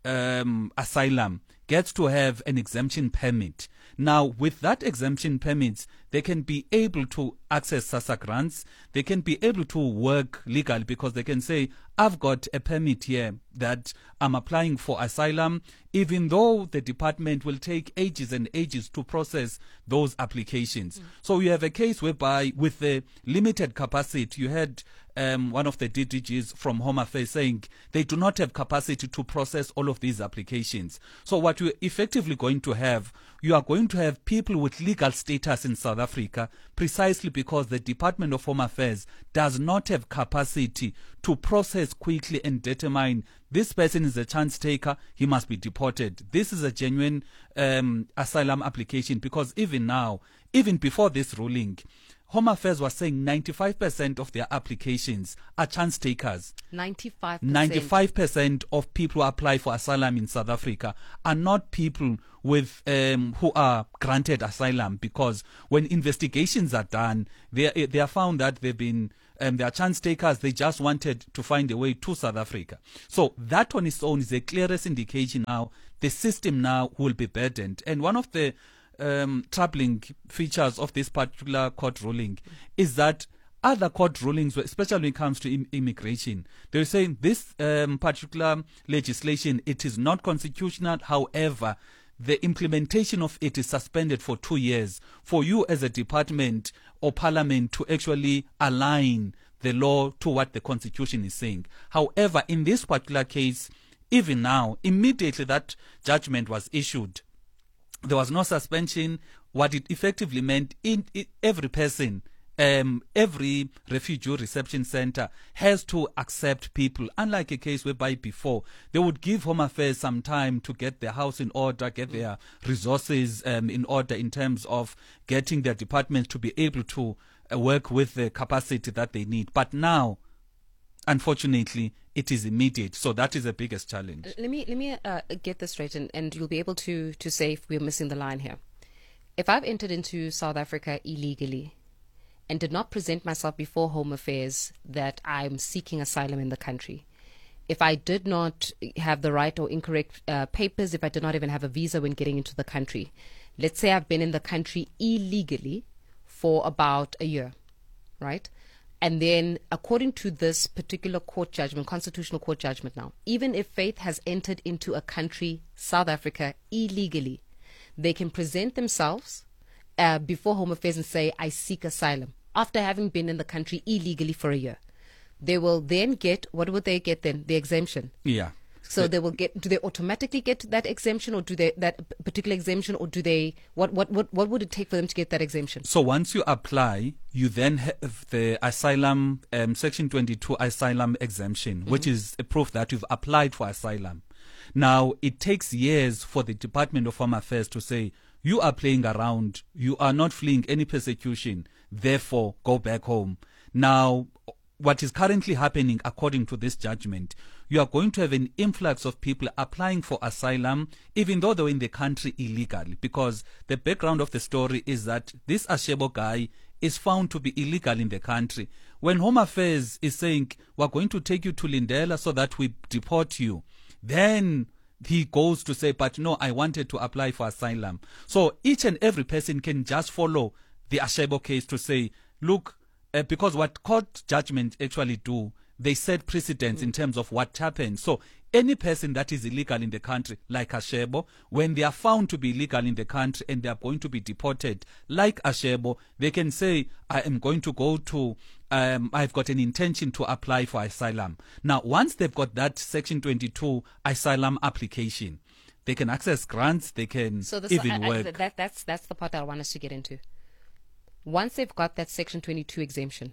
um, asylum gets to have an exemption permit. Now, with that exemption permit, they can be able to access SASSA grants. They can be able to work legally because they can say, I've got a permit here that I'm applying for asylum, even though the department will take ages and ages to process those applications. Mm. So you have a case whereby with the limited capacity, you had um, one of the D D Gs from Home Affairs saying they do not have capacity to process all of these applications. So what you're effectively going to have, you are going to have people with legal status in South Africa precisely because because the Department of Home Affairs does not have capacity to process quickly and determine this person is a chance taker, he must be deported. This is a genuine um, asylum application, because even now, even before this ruling, Home Affairs was saying ninety-five percent of their applications are chance takers. ninety-five percent. ninety-five percent of people who apply for asylum in South Africa are not people with um, who are granted asylum, because when investigations are done, they are, they are found that they've been um, they are chance takers. They just wanted to find a way to South Africa. So that on its own is the clearest indication now the system now will be burdened. And one of the Um, troubling features of this particular court ruling is that other court rulings, especially when it comes to im- immigration, they're saying this um, particular legislation, it is not constitutional. However, the implementation of it is suspended for two years for you as a department or parliament to actually align the law to what the constitution is saying. However, in this particular case, even now, immediately that judgment was issued, there was no suspension. What it effectively meant, in, in every person, um, every refugee reception center has to accept people. Unlike a case whereby before they would give Home Affairs some time to get their house in order, get their resources um, in order in terms of getting their departments to be able to uh, work with the capacity that they need. But now, unfortunately, it is immediate. So that is the biggest challenge. Let me let me uh, get this straight, and, and you'll be able to to say if we're missing the line here. If I've entered into South Africa illegally and did not present myself before Home Affairs that I'm seeking asylum in the country, if I did not have the right or incorrect uh, papers, if I did not even have a visa when getting into the country, let's say I've been in the country illegally for about a year, right? And then, according to this particular court judgment, constitutional court judgment now, even if Faith has entered into a country, South Africa, illegally, they can present themselves uh, before Home Affairs and say, I seek asylum, after having been in the country illegally for a year. They will then get, what would they get then? The exemption. Yeah. So they will get, do they automatically get that exemption, or do they, that particular exemption, or do they, what, what, what, what would it take for them to get that exemption? So once you apply, you then have the asylum, um, section twenty-two asylum exemption, mm-hmm. which is a proof that you've applied for asylum. Now, it takes years for the Department of Home Affairs to say, you are playing around, you are not fleeing any persecution, therefore go back home. Now, what is currently happening, according to this judgment, you are going to have an influx of people applying for asylum, even though they were in the country illegally, because the background of the story is that this Ashebo guy is found to be illegal in the country. When Home Affairs is saying, we're going to take you to Lindela so that we deport you, then he goes to say, but no, I wanted to apply for asylum. So each and every person can just follow the Ashebo case to say, look, Uh, because what court judgments actually do, they set precedents mm. in terms of what happens. So any person that is illegal in the country, like Ashebo, when they are found to be illegal in the country and they are going to be deported, like Ashebo, they can say, I am going to go to, um, I've got an intention to apply for asylum. Now, once they've got that Section twenty-two asylum application, they can access grants, they can so this, even I, I, work. That, that's, that's the part that I want us to get into. Once they've got that Section twenty-two exemption,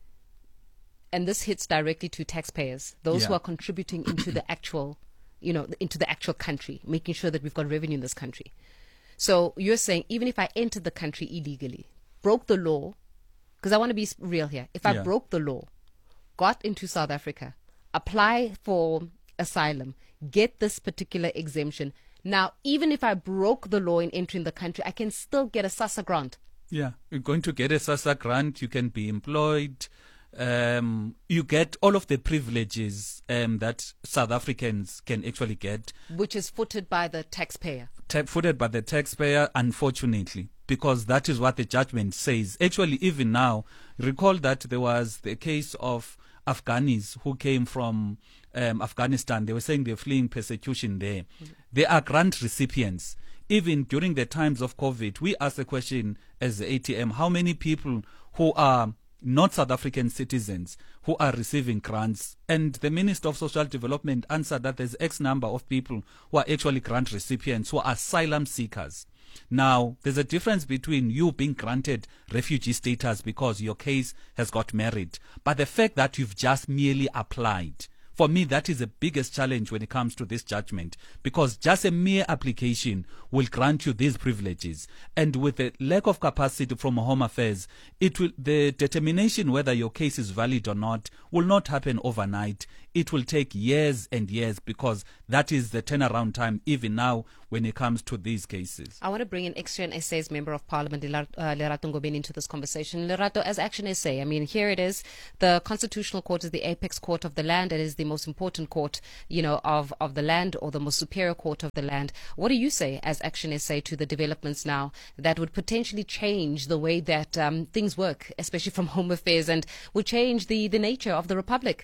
and this hits directly to taxpayers, those Yeah. who are contributing into the actual, you know, into the actual country, making sure that we've got revenue in this country. So you're saying, even if I entered the country illegally, broke the law, because I want to be real here, if I Yeah. broke the law, got into South Africa, apply for asylum, get this particular exemption, now even if I broke the law in entering the country, I can still get a SASSA grant. Yeah, you're going to get a SASSA grant, you can be employed, um, you get all of the privileges um, that South Africans can actually get. Which is footed by the taxpayer. Ta- footed by the taxpayer, unfortunately, because that is what the judgment says. Actually, even now, recall that there was the case of Afghanis who came from um, Afghanistan. They were saying they're fleeing persecution there. Mm-hmm. They are grant recipients. Even during the times of COVID, we asked the question as the A T M, how many people who are not South African citizens who are receiving grants. And the Minister of Social Development answered that there's X number of people who are actually grant recipients who are asylum seekers. Now, there's a difference between you being granted refugee status because your case has got merit, but the fact that you've just merely applied. For me, that is the biggest challenge when it comes to this judgment, because just a mere application will grant you these privileges. And with the lack of capacity from Home Affairs, it will, the determination whether your case is valid or not will not happen overnight. It will take years and years, because that is the turnaround time even now when it comes to these cases. I want to bring in Action S A's Member of Parliament, uh, Lerato Ngobeni, into this conversation. Lerato, as Action S A, I mean, here it is. The Constitutional Court is the apex court of the land. It is the most important court, you know, of, of the land, or the most superior court of the land. What do you say as Action S A to the developments now that would potentially change the way that um, things work, especially from Home Affairs, and would change the, the nature of the Republic?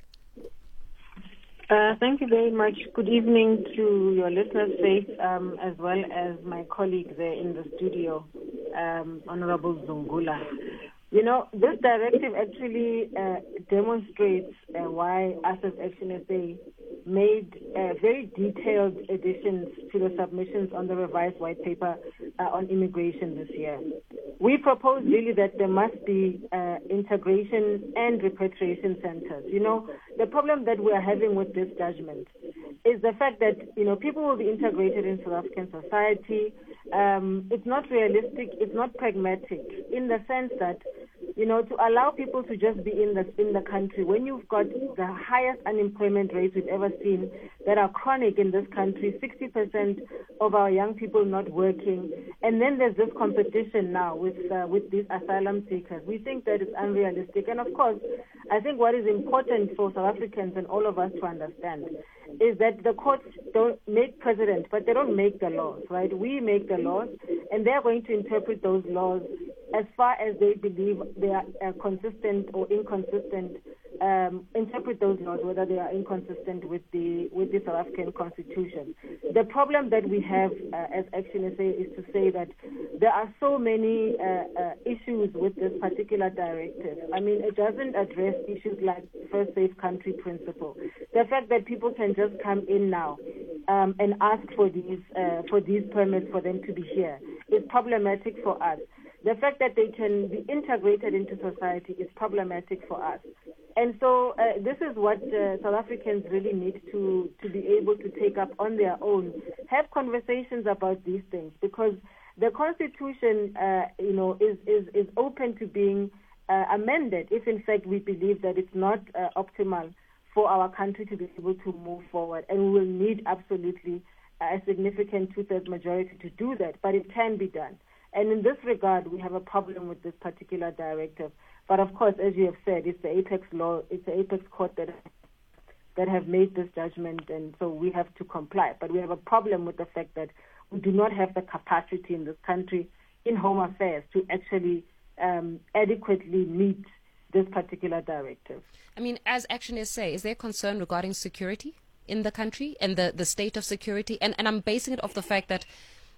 Uh, thank you very much. Good evening to your listeners, Faith, um, as well as my colleague there in the studio, um, Honorable Zungula. You know, this directive actually uh, demonstrates uh, why us as Action S A made uh, very detailed additions to the submissions on the revised white paper uh, on immigration this year. We propose really that there must be uh, integration and repatriation centers. You know, the problem that we are having with this judgment is the fact that, you know, people will be integrated in South African society. Um, it's not realistic, it's not pragmatic, in the sense that, you know, to allow people to just be in the in the country when you've got the highest unemployment rates we've ever seen that are chronic in this country, sixty percent of our young people not working, and then there's this competition now with uh, with these asylum seekers. We think that it's unrealistic, and of course, I think what is important for South Africans and all of us to understand is that the courts don't make precedent, but they don't make the laws, right? We make the laws, and they're going to interpret those laws as far as they believe they are uh, consistent or inconsistent, um, interpret those laws whether they are inconsistent with the with the South African Constitution. The problem that we have uh, as Action S A is to say that there are so many uh, uh, issues with this particular directive. I mean, it doesn't address issues like first safe country principle. The fact that people can just come in now um, and ask for these uh, for these permits for them to be here is problematic for us. The fact that they can be integrated into society is problematic for us. And so uh, this is what uh, South Africans really need to, to be able to take up on their own, have conversations about these things, because the Constitution, uh, you know, is, is, is open to being uh, amended if, in fact, we believe that it's not uh, optimal for our country to be able to move forward. And we will need absolutely a significant two-thirds majority to do that, but it can be done. And in this regard, we have a problem with this particular directive. But of course, as you have said, it's the apex law, it's the apex court that that have made this judgment, and so we have to comply. But we have a problem with the fact that we do not have the capacity in this country, in Home Affairs, to actually um, adequately meet this particular directive. I mean, as Action S A, is there concern regarding security in the country and the, the state of security? And, and I'm basing it off the fact that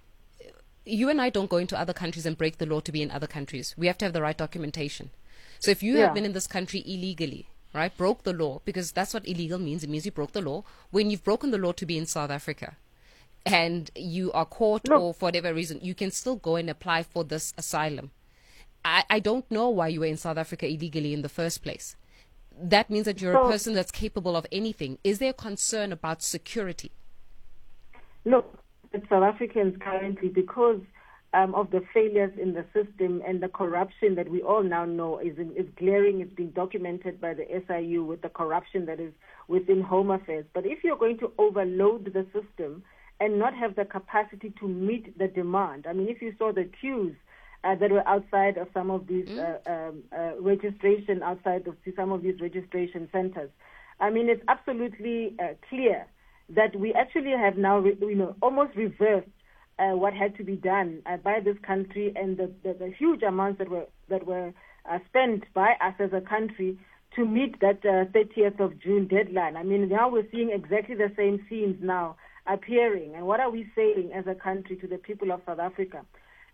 you and I don't go into other countries and break the law to be in other countries. We have to have the right documentation. So if you Yeah. have been in this country illegally, right, broke the law, because that's what illegal means. It means you broke the law. When you've broken the law to be in South Africa and you are caught or for whatever reason, you can still go and apply for this asylum. I, I don't know why you were in South Africa illegally in the first place. That means that you're So- a person that's capable of anything. Is there concern about security? Look, at South Africans currently, because um, of the failures in the system and the corruption that we all now know is, is glaring, it's been documented by the S I U with the corruption that is within Home Affairs. But if you're going to overload the system and not have the capacity to meet the demand, I mean, if you saw the queues uh, that were outside of some of these uh, um, uh, registration, outside of some of these registration centers, I mean, it's absolutely uh, clear that we actually have now, re- you know, almost reversed uh, what had to be done uh, by this country, and the, the, the huge amounts that were that were uh, spent by us as a country to meet that uh, thirtieth of June deadline. I mean, now we're seeing exactly the same scenes now appearing. And what are we saying as a country to the people of South Africa?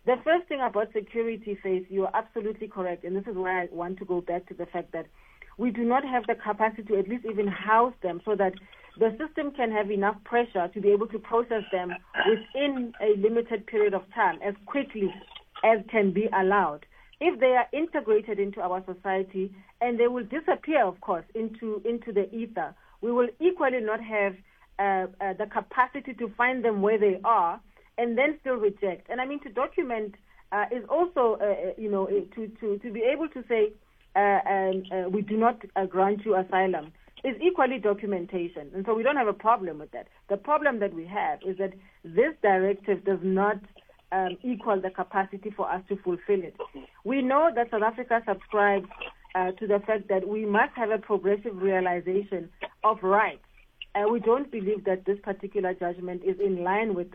The first thing about security, Faith, you're absolutely correct, and this is why I want to go back to the fact that we do not have the capacity to at least even house them so that the system can have enough pressure to be able to process them within a limited period of time, as quickly as can be allowed. If they are integrated into our society, and they will disappear, of course, into, into the ether, we will equally not have uh, uh, the capacity to find them where they are and then still reject. And I mean, to document uh, is also, uh, you know, to, to, to be able to say, uh, um, uh, we do not uh, grant you asylum, is equally documentation. And so we don't have a problem with that. The problem that we have is that this directive does not um, equal the capacity for us to fulfill it. We know that South Africa subscribes uh, to the fact that we must have a progressive realization of rights. Uh, we don't believe that this particular judgment is in line with